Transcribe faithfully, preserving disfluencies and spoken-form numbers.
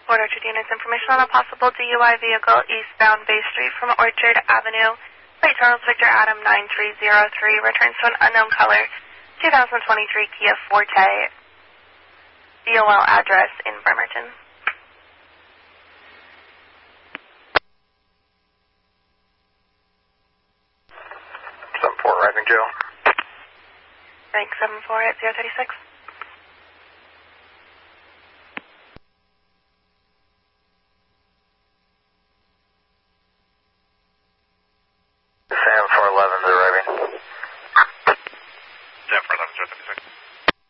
Fort Orchard units information on a possible D U I vehicle eastbound Bay Street from Orchard Avenue. Plate Charles Victor Adam nine three zero three returns to an unknown color. two thousand twenty-three Kia Forte. D O L address in Bremerton. seven four Rising Joe. Rank seven four at zero thirty-six.